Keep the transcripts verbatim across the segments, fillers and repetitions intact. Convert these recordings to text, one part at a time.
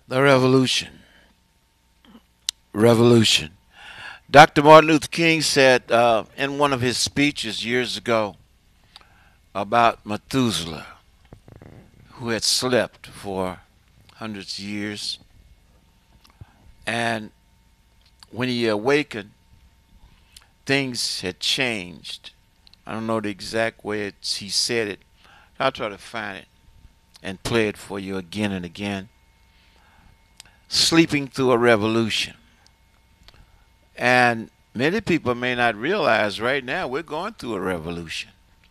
The revolution. Revolution. Doctor Martin Luther King said uh, in one of his speeches years ago about Methuselah, who had slept for hundreds of years, and when he awakened, things had changed. I don't know the exact way it's, he said it. I'll try to find it and play it for you again and again. Sleeping through a revolution. And many people may not realize right now we're going through a revolution.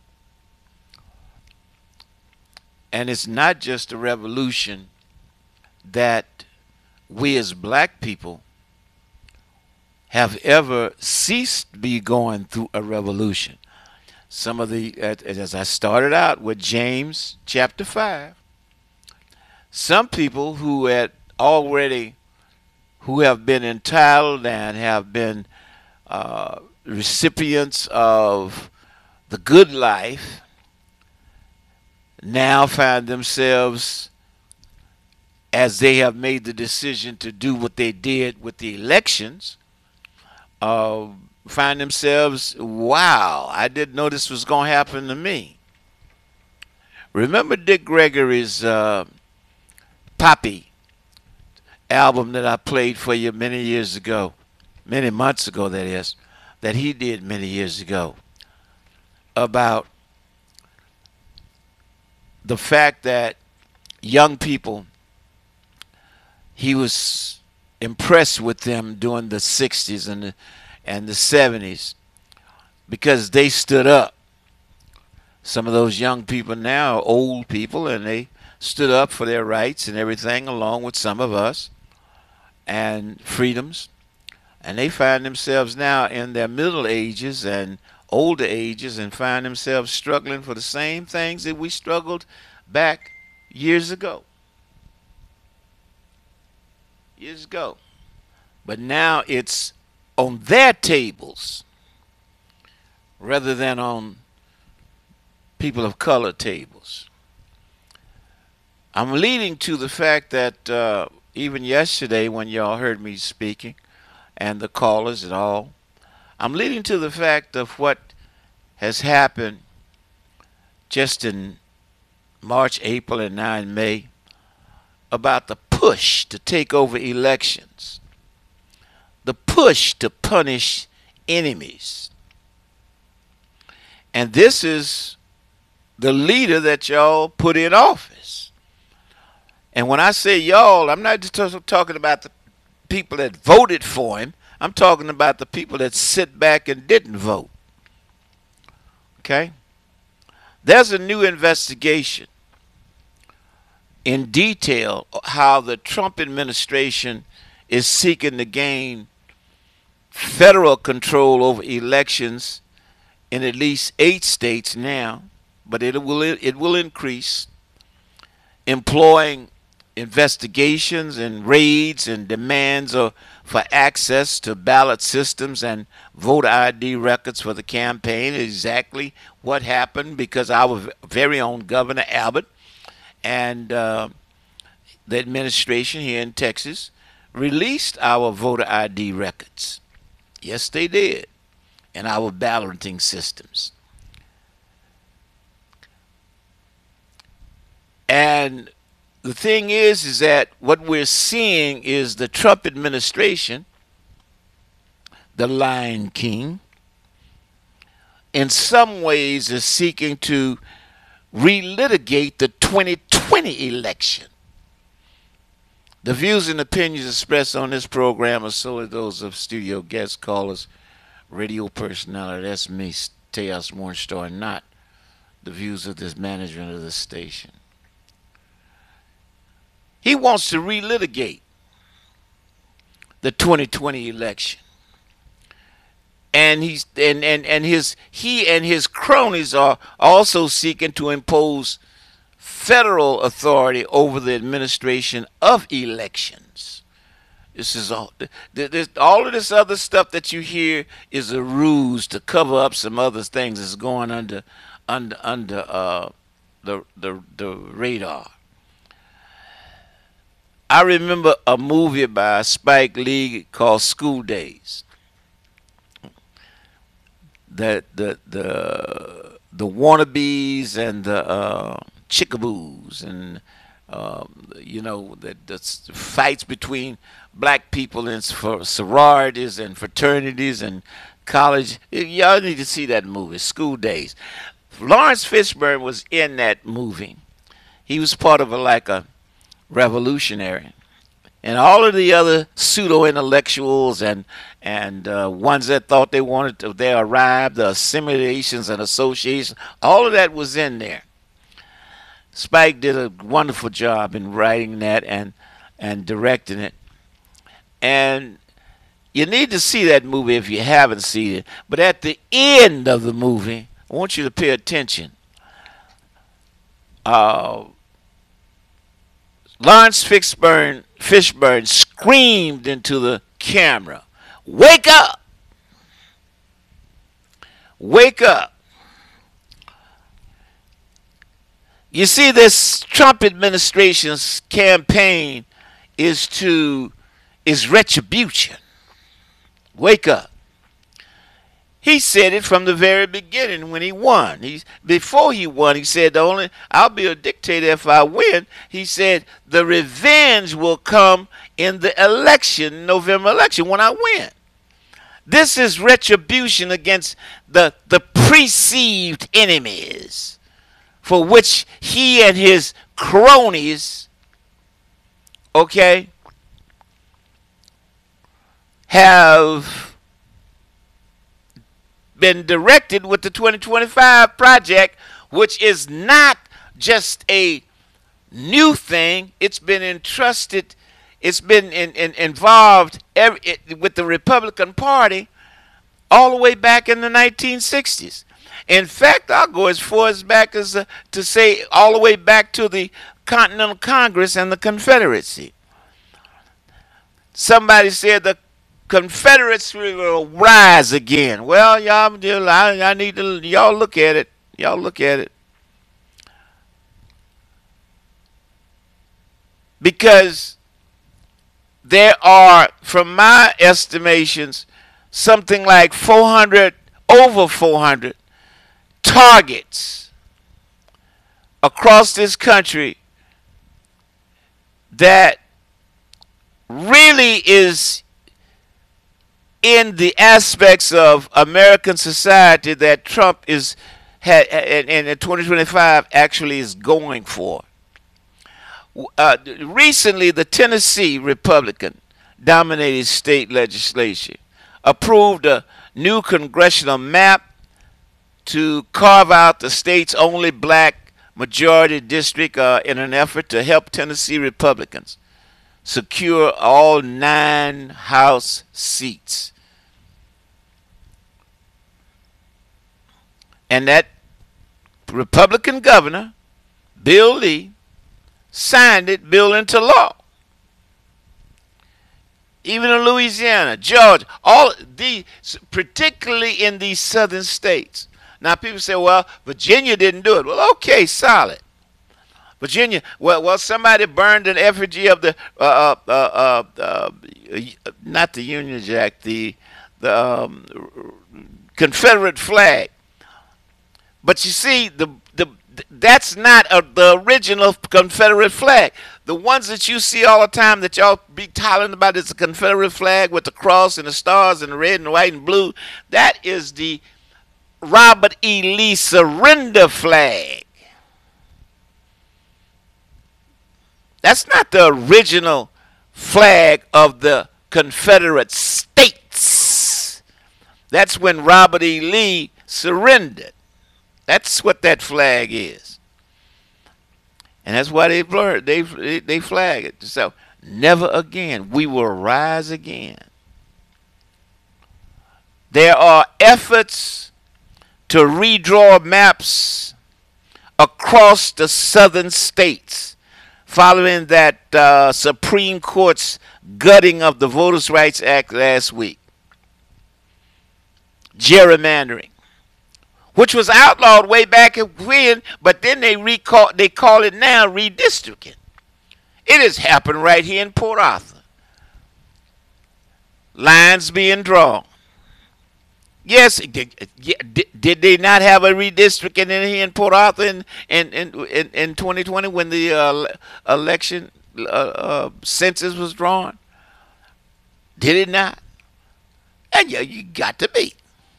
And it's not just a revolution that we as black people have ever ceased to be going through a revolution. Some of the, as I started out with James chapter five, some people who had already, who have been entitled and have been uh, recipients of the good life, now find themselves, as they have made the decision to do what they did with the elections, uh, find themselves, wow, I didn't know this was going to happen to me. Remember Dick Gregory's uh, Poppy album that I played for you many years ago, many months ago, that is, that he did many years ago, about the fact that young people, he was impressed with them during the sixties and the, and the seventies because they stood up. Some of those young people now are old people, and they stood up for their rights and everything along with some of us and freedoms. And they find themselves now in their middle ages and older ages and find themselves struggling for the same things that we struggled back years ago. Years ago. But now it's on their tables rather than on people of color tables. I'm leading to the fact that uh, even yesterday when y'all heard me speaking and the callers and all, I'm leading to the fact of what has happened just in March, April, and now in May about the push to take over elections, the push to punish enemies. And this is the leader that y'all put in office. And when I say y'all, I'm not just talking about the people that voted for him. I'm talking about the people that sit back and didn't vote. Okay? There's a new investigation in detail how the Trump administration is seeking to gain federal control over elections in at least eight states now, but it will it will increase, employing investigations and raids and demands of, for access to ballot systems and voter I D records for the campaign. Exactly what happened, because our very own Governor Abbott and uh, the administration here in Texas released our voter I D records. Yes, they did. And our balloting systems. And the thing is, is that what we're seeing is the Trump administration, the Lion King, in some ways is seeking to relitigate the twenty twenty election. The views and opinions expressed on this program are solely those of studio guest callers, radio personality. That's me, Teos Mornstar, not the views of this management of the station. He wants to relitigate the twenty twenty election. And he's and, and, and his he and his cronies are also seeking to impose federal authority over the administration of elections. This is all. This, all of this other stuff that you hear is a ruse to cover up some other things that's going under, under, under uh, the the the radar. I remember a movie by Spike Lee called School Days. That the the the wannabes and the uh, chickaboos and um, you know the, the fights between black people and for sororities and fraternities and college. Y'all need to see that movie, School Days. Lawrence Fishburne was in that movie. He was part of a like a revolutionary, and all of the other pseudo intellectuals and and uh, ones that thought they wanted to, they arrived, the assimilations and associations, all of that was in there. Spike did a wonderful job in writing that and and directing it. And you need to see that movie if you haven't seen it. But at the end of the movie, I want you to pay attention. Uh, Lawrence Fishburne, Fishburne screamed into the camera, "Wake up! Wake up!" You see, this Trump administration's campaign is to is retribution. Wake up. He said it from the very beginning when he won. He, before he won, he said, "The only I'll be a dictator if I win." He said, "The revenge will come in the election, November election, when I win." This is retribution against the the perceived enemies for which he and his cronies, okay, have been directed with the twenty twenty-five project, which is not just a new thing. It's been entrusted, it's been in, in, involved every, it, with the Republican Party all the way back in the nineteen sixties. In fact, I'll go as far as back as uh, to say all the way back to the Continental Congress and the Confederacy. Somebody said the Confederates will rise again. Well, y'all, I, I need to y'all look at it. Y'all look at it. Because there are, from my estimations, something like four hundred, over four hundred targets across this country that really is in the aspects of American society that Trump is had and in twenty twenty-five actually is going for. Uh, recently, the Tennessee Republican dominated state legislature approved a new congressional map to carve out the state's only black majority district uh, in an effort to help Tennessee Republicans secure all nine House seats. And that Republican governor, Bill Lee, signed it, bill into law. Even in Louisiana, Georgia, all these, particularly in these southern states. Now people say, well, Virginia didn't do it. Well, okay, solid. Virginia, well, well, somebody burned an effigy of the, uh, uh, uh, uh, not the Union Jack, the the um, Confederate flag. But you see, the the that's not a, the original Confederate flag. The ones that you see all the time that y'all be hollering about is the Confederate flag with the cross and the stars and the red and white and blue. That is the Robert E. Lee surrender flag. That's not the original flag of the Confederate States. That's when Robert E. Lee surrendered. That's what that flag is. And that's why they blurred, they, they flag it. So, never again. We will rise again. There are efforts to redraw maps across the southern states following that uh, Supreme Court's gutting of the Voters' Rights Act last week. Gerrymandering, which was outlawed way back when, but then they recall they call it now redistricting. It has happened right here in Port Arthur. Lines being drawn. Yes, did, did they not have a redistricting in here in Port Arthur in in in, in twenty twenty when the uh, election uh, uh, census was drawn? Did it not? And yeah, you got to be.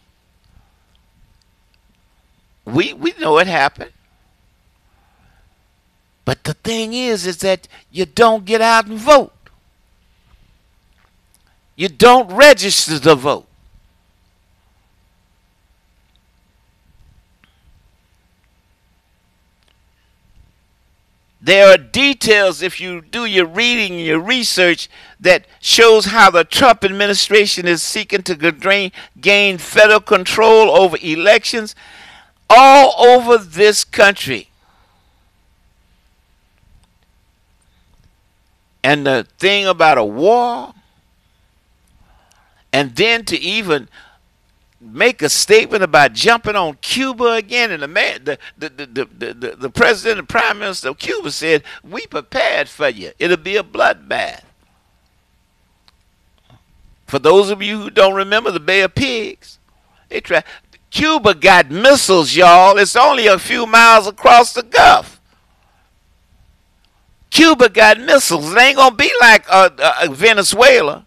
We we know it happened. But the thing is, is that you don't get out and vote. You don't register to vote. There are details, if you do your reading and your research, that shows how the Trump administration is seeking to gain, gain federal control over elections all over this country. And the thing about a war, and then to even make a statement about jumping on Cuba again, and the man, the the the the, the, the president and prime minister of Cuba said, "We prepared for you. It'll be a bloodbath." For those of you who don't remember the Bay of Pigs, they try. Cuba got missiles, y'all. It's only a few miles across the Gulf. Cuba got missiles. It ain't gonna be like uh, uh, Venezuela.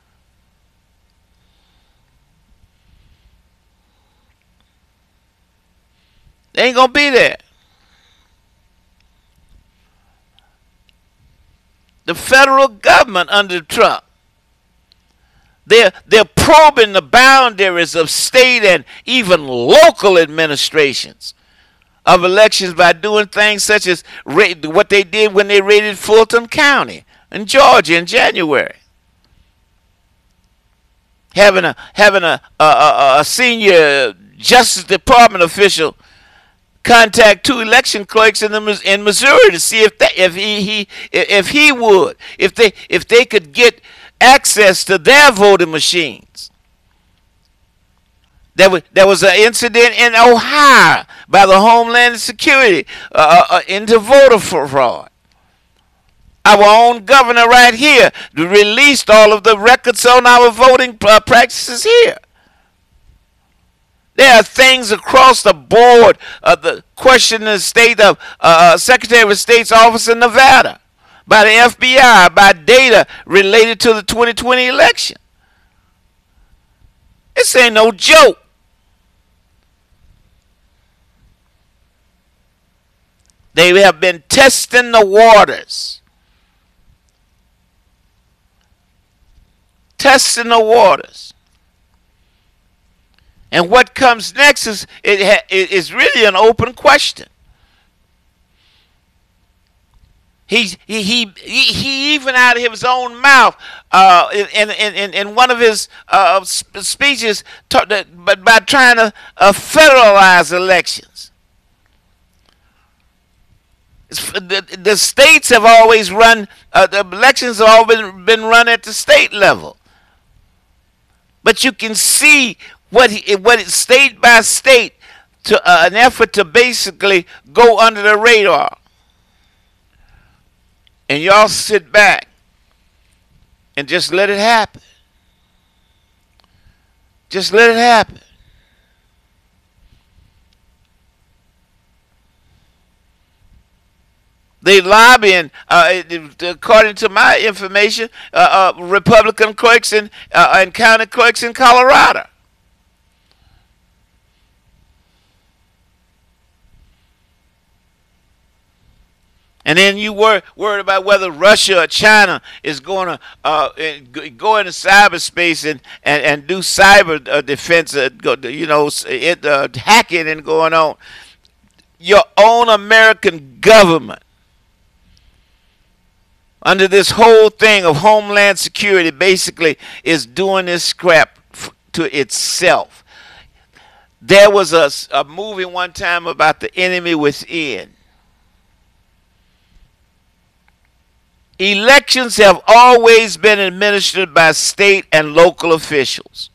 They ain't gonna be there. The federal government under Trump, they're they're probing the boundaries of state and even local administrations of elections by doing things such as what they did when they raided Fulton County in Georgia in January. Having a having a a, a, a senior Justice Department official contact two election clerks in the in Missouri to see if they, if he, he if he would if they if they could get access to their voting machines. There was there was an incident in Ohio by the Homeland Security uh, uh, into voter fraud. Our own governor right here released all of the records on our voting uh, practices here. There are things across the board. Uh, the question in the state of uh, Secretary of State's office in Nevada, by the F B I, by data related to the twenty twenty election. This ain't no joke. They have been testing the waters. Testing the waters. And what comes next is it ha, it is really an open question. He he he he even out of his own mouth, uh, in in in, in one of his uh, speeches, talked that, but by trying to uh, federalize elections. The, the states have always run. Uh, the elections have always been, been run at the state level. But you can see what he, what it, state by state, to uh, an effort to basically go under the radar. And y'all sit back and just let it happen. Just let it happen. They lobbying, uh, according to my information, uh, uh, Republican clerks and uh, and county clerks in Colorado. And then you were worried about whether Russia or China is going to uh, go into cyberspace and, and, and do cyber uh, defense, uh, you know, it, uh, hacking and going on. Your own American government, under this whole thing of Homeland Security, basically is doing this crap to itself. There was a, a movie one time about the enemy within. Elections have always been administered by state and local officials.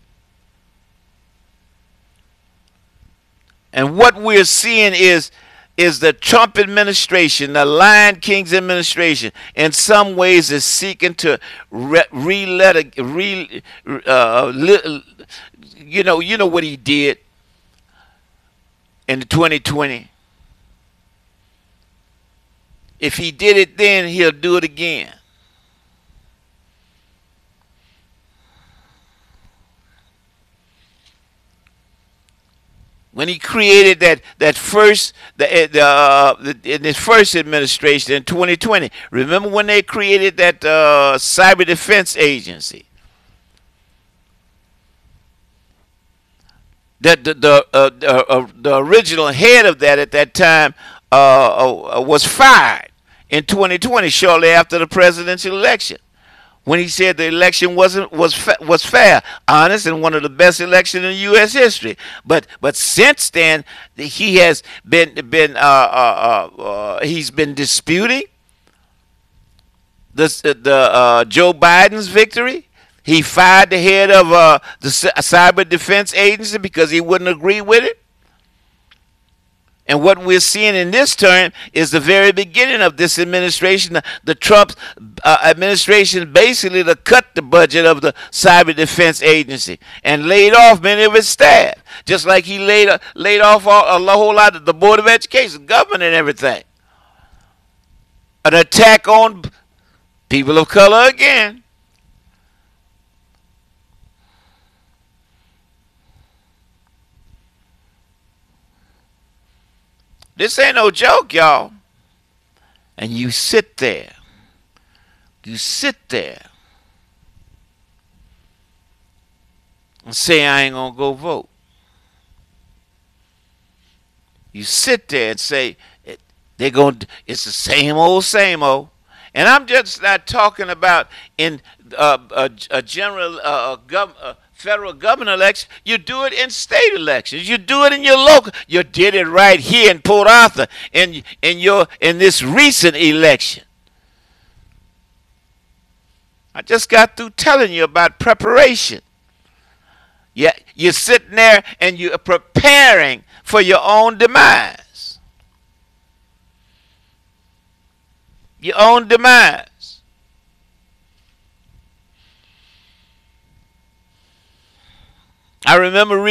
And what we're seeing is is the Trump administration, the Lion King's administration, in some ways is seeking to re, re, re uh, li, you know, you know what he did in twenty twenty. If he did it then, he'll do it again. When he created that that first the, the, uh, the in his first administration in twenty twenty, remember when they created that uh, Cyber Defense Agency? That the the, uh, the, uh, the original head of that at that time uh, uh, was fired in twenty twenty, shortly after the presidential election, when he said the election wasn't was fa was fair, honest, and one of the best elections in U S history. But but since then, he has been been uh, uh, uh, uh, he's been disputing the the uh, Joe Biden's victory. He fired the head of uh, the Cyber Defense Agency because he wouldn't agree with it. And what we're seeing in this term is the very beginning of this administration, the, the Trump uh, administration, basically to cut the budget of the Cyber Defense Agency and laid off many of its staff, just like he laid uh, laid off all, a whole lot of the Board of Education, government, and everything. An attack on people of color again. This ain't no joke, y'all. And you sit there. You sit there and say, I ain't gonna go vote. You sit there and say, they're going to, it's the same old, same old. And I'm just not talking about in uh, a, a general uh, gov uh, federal government election. You do it in state elections. You do it in your local. You did it right here in Port Arthur in in your in this recent election. I just got through telling you about preparation. Yeah, you're sitting there and you're preparing for your own demise. Your own demise. I remember reading